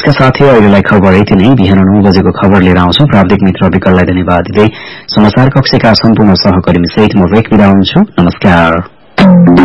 यसका साथै अहिलेलाई खबर यति नै। बिहान 9 बजेको खबर लिएर आउँछु। प्राविधिक मित्र विकललाई धन्यवाद दिँदै समाचार कक्षका सम्पूर्ण सहकर्मी सहित म वेक बिदा हुन्छु। नमस्कार।